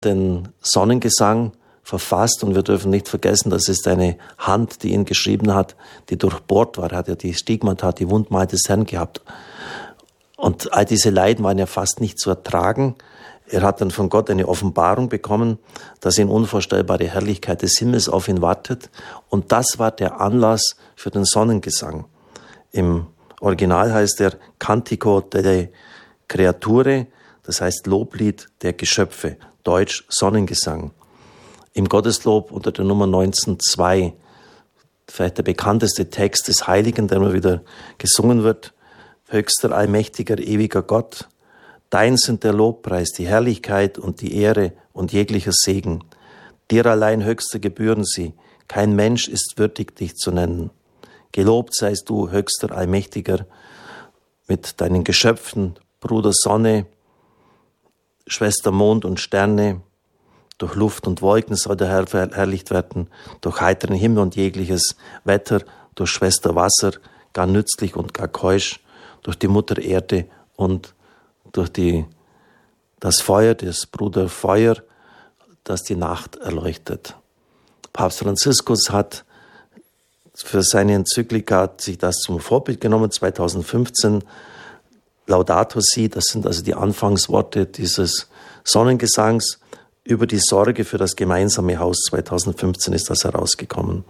den Sonnengesang verfasst und wir dürfen nicht vergessen, dass es eine Hand, die ihn geschrieben hat, die durchbohrt war. Er hat ja die Stigmata, die Wundmal des Herrn gehabt. Und all diese Leiden waren ja fast nicht zu ertragen. Er hat dann von Gott eine Offenbarung bekommen, dass in unvorstellbare Herrlichkeit des Himmels auf ihn wartet. Und das war der Anlass für den Sonnengesang. Im Original heißt er Cantico delle Creature, das heißt Loblied der Geschöpfe, Deutsch Sonnengesang. Im Gotteslob unter der Nummer 19.2, vielleicht der bekannteste Text des Heiligen, der immer wieder gesungen wird. Höchster, allmächtiger, ewiger Gott, dein sind der Lobpreis, die Herrlichkeit und die Ehre und jeglicher Segen. Dir allein höchster gebühren sie, kein Mensch ist würdig, dich zu nennen. Gelobt seist du, höchster, allmächtiger, mit deinen Geschöpfen, Bruder Sonne, Schwester Mond und Sterne. Durch Luft und Wolken soll der Herr verherrlicht werden, durch heiteren Himmel und jegliches Wetter, durch Schwester Wasser, gar nützlich und gar keusch, durch die Mutter Erde und durch das Feuer, das Bruder Feuer, das die Nacht erleuchtet. Papst Franziskus hat für seine Enzyklika sich das zum Vorbild genommen, 2015, Laudato Si, das sind also die Anfangsworte dieses Sonnengesangs. Über die Sorge für das gemeinsame Haus 2015 ist das herausgekommen.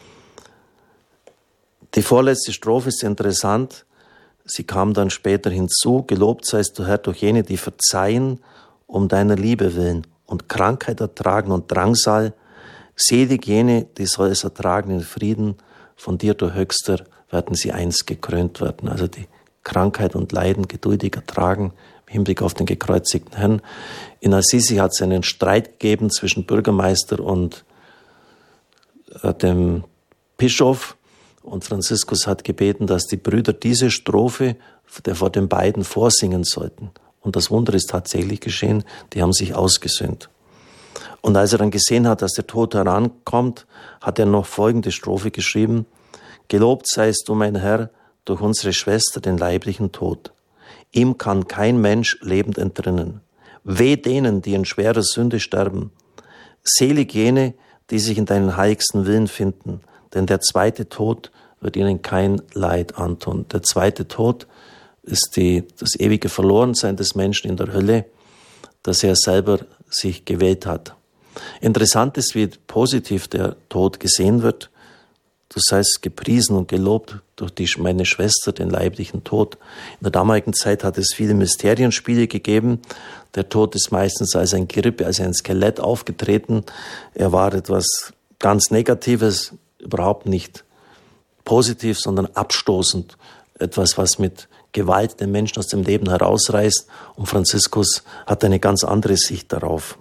Die vorletzte Strophe ist interessant. Sie kam dann später hinzu. Gelobt seist du, Herr, durch jene, die verzeihen, um deiner Liebe willen und Krankheit ertragen und Drangsal. Selig jene, die soll es ertragen in Frieden. Von dir, du Höchster, werden sie einst gekrönt werden. Also die Krankheit und Leiden geduldig ertragen im Hinblick auf den gekreuzigten Herrn. In Assisi hat es einen Streit gegeben zwischen Bürgermeister und dem Bischof. Und Franziskus hat gebeten, dass die Brüder diese Strophe vor den beiden vorsingen sollten. Und das Wunder ist tatsächlich geschehen, die haben sich ausgesöhnt. Und als er dann gesehen hat, dass der Tod herankommt, hat er noch folgende Strophe geschrieben: Gelobt seist du, mein Herr, durch unsere Schwester, den leiblichen Tod. Ihm kann kein Mensch lebend entrinnen. Weh denen, die in schwerer Sünde sterben. Selig jene, die sich in deinen heiligsten Willen finden, denn der zweite Tod wird ihnen kein Leid antun. Der zweite Tod ist das ewige Verlorensein des Menschen in der Hölle, das er selber sich gewählt hat. Interessant ist, wie positiv der Tod gesehen wird. Du seist gepriesen und gelobt durch meine Schwester, den leiblichen Tod. In der damaligen Zeit hat es viele Mysterienspiele gegeben. Der Tod ist meistens als ein Gerippe, als ein Skelett aufgetreten. Er war etwas ganz Negatives, überhaupt nicht positiv, sondern abstoßend. Etwas, was mit Gewalt den Menschen aus dem Leben herausreißt. Und Franziskus hat eine ganz andere Sicht darauf.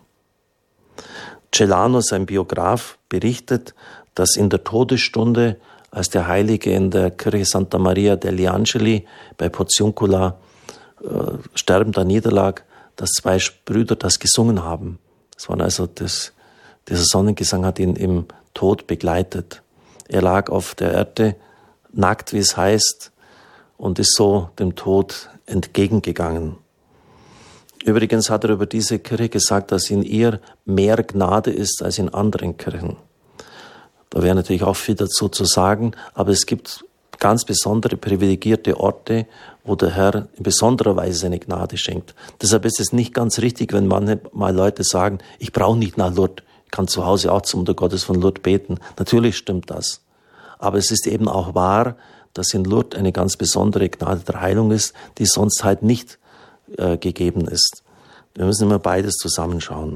Celano, sein Biograf, berichtet, dass in der Todesstunde, als der Heilige in der Kirche Santa Maria degli Angeli bei Porziuncula sterbender niederlag, dass zwei Brüder das gesungen haben. Das war also dieser Sonnengesang hat ihn im Tod begleitet. Er lag auf der Erde, nackt, wie es heißt, und ist so dem Tod entgegengegangen. Übrigens hat er über diese Kirche gesagt, dass in ihr mehr Gnade ist als in anderen Kirchen. Da wäre natürlich auch viel dazu zu sagen, aber es gibt ganz besondere privilegierte Orte, wo der Herr in besonderer Weise seine Gnade schenkt. Deshalb ist es nicht ganz richtig, wenn manchmal Leute sagen, ich brauche nicht nach Lourdes, ich kann zu Hause auch zum Mutter Gottes von Lourdes beten. Natürlich stimmt das. Aber es ist eben auch wahr, dass in Lourdes eine ganz besondere Gnade der Heilung ist, die sonst halt nicht gegeben ist. Wir müssen immer beides zusammenschauen.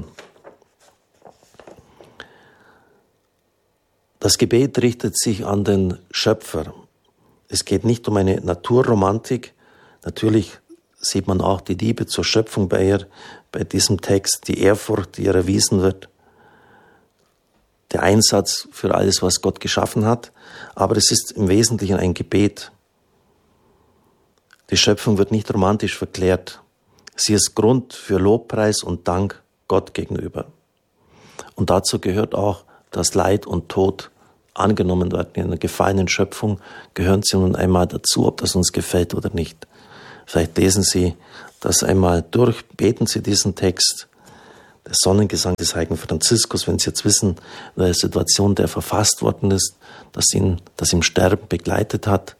Das Gebet richtet sich an den Schöpfer. Es geht nicht um eine Naturromantik. Natürlich sieht man auch die Liebe zur Schöpfung bei diesem Text, die Ehrfurcht, die ihr erwiesen wird, der Einsatz für alles, was Gott geschaffen hat. Aber es ist im Wesentlichen ein Gebet. Die Schöpfung wird nicht romantisch verklärt. Sie ist Grund für Lobpreis und Dank Gott gegenüber. Und dazu gehört auch, dass Leid und Tod angenommen werden. In einer gefallenen Schöpfung gehören sie nun einmal dazu, ob das uns gefällt oder nicht. Vielleicht lesen Sie das einmal durch, beten Sie diesen Text. Der Sonnengesang des heiligen Franziskus, wenn Sie jetzt wissen, in der Situation, der verfasst worden ist, das ihm Sterben begleitet hat.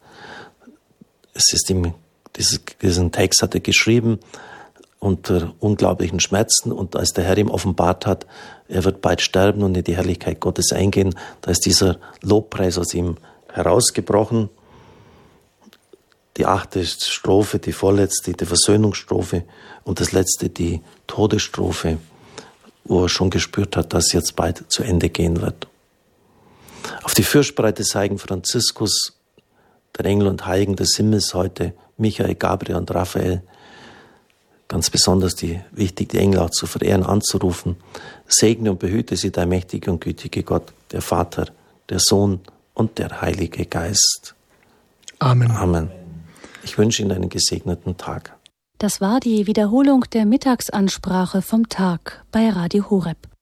Diesen Text hat er geschrieben unter unglaublichen Schmerzen, und als der Herr ihm offenbart hat, er wird bald sterben und in die Herrlichkeit Gottes eingehen, da ist dieser Lobpreis aus ihm herausgebrochen. Die 8. Strophe, die vorletzte, die Versöhnungsstrophe, und das letzte, die Todesstrophe, wo er schon gespürt hat, dass jetzt bald zu Ende gehen wird. Auf die Fürsprache des heiligen Franziskus, der Engel und Heiligen des Himmels heute, Michael, Gabriel und Raphael, ganz besonders die Engel auch zu verehren, anzurufen. Segne und behüte sie der mächtige und gütige Gott, der Vater, der Sohn und der Heilige Geist. Amen. Amen. Ich wünsche Ihnen einen gesegneten Tag. Das war die Wiederholung der Mittagsansprache vom Tag bei Radio Horeb.